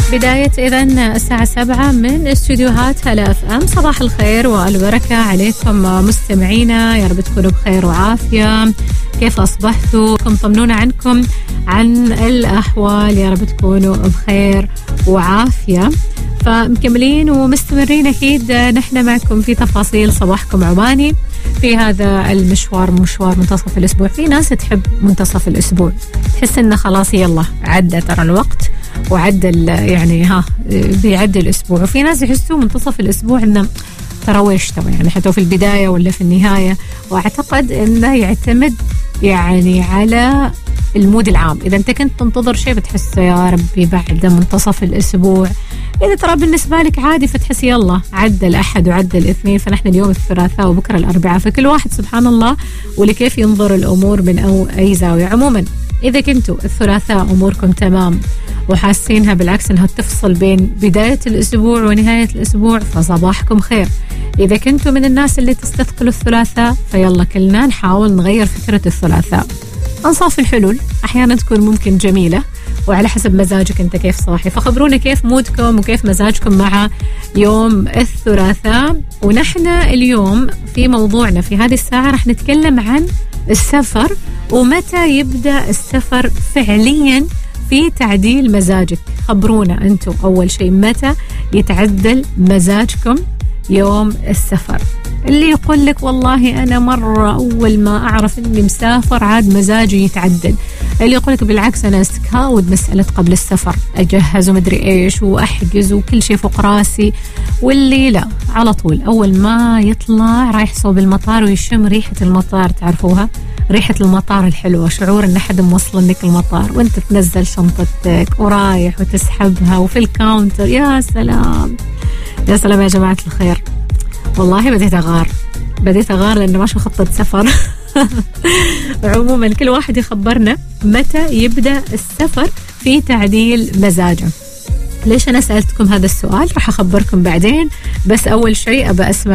بداية إذن الساعة 7 من استوديوهات هلا اف ام. صباح الخير والبركة عليكم مستمعينا، يا رب تكونوا بخير وعافية. كيف أصبحتوا؟ طمنونا عنكم عن الأحوال، يا رب تكونوا بخير وعافية. فمكملين ومستمرين أكيد نحن معكم في تفاصيل صباحكم عماني في هذا المشوار، مشوار منتصف الأسبوع. في ناس تحب منتصف الأسبوع، تحس إنه خلاص يلا عدى ترى الوقت وعدل، يعني بيعدي الأسبوع. وفي ناس يحسوا منتصف الأسبوع إنه ترى ويش ترى، يعني حتى في البداية ولا في النهاية. وأعتقد إنه يعتمد يعني على المود العام. إذا أنت كنت تنتظر شيء بتحس يا ربي بعد منتصف الأسبوع. إذا ترى بالنسبة لك عادي فتحس يلا عدى الأحد وعدى الاثنين، فنحن اليوم الثلاثاء وبكرة الأربعاء. فكل واحد سبحان الله ولكيف ينظر الأمور من أي زاوية. عموما إذا كنتوا الثلاثاء أموركم تمام وحاسينها بالعكس أنها تفصل بين بداية الأسبوع ونهاية الأسبوع، فصباحكم خير. إذا كنتوا من الناس اللي تستثقلوا الثلاثاء، فيلا كلنا نحاول نغير فكرة الثلاثاء. أنصاف الحلول أحيانا تكون ممكن جميلة، وعلى حسب مزاجك أنت كيف صاحي. فخبرونا كيف مودكم وكيف مزاجكم مع يوم الثلاثاء. ونحن اليوم في موضوعنا في هذه الساعة رح نتكلم عن السفر، ومتى يبدأ السفر فعليا في تعديل مزاجك. خبرونا أنتم أول شيء متى يتعدل مزاجكم يوم السفر. اللي يقول لك والله أنا مرة أول ما أعرف إني مسافر عاد مزاجي يتعدل. اللي يقول لك بالعكس أنا استكاود مسألة قبل السفر، أجهز ومدري إيش وأحجز وكل شيء فوق راسي. واللي لا، على طول أول ما يطلع رايح صوب المطار ويشم ريحة المطار، تعرفوها ريحة المطار الحلوة، شعور إن حد موصل لك المطار وأنت تنزل شنطتك ورايح وتسحبها وفي الكاونتر. يا سلام يا سلام يا جماعة الخير، والله بديت أغار لأنه ماشي خطة سفر. عموما كل واحد يخبرنا متى يبدأ السفر في تعديل مزاجه. ليش أنا سألتكم هذا السؤال؟ راح أخبركم بعدين، بس أول شيء أبى أسمع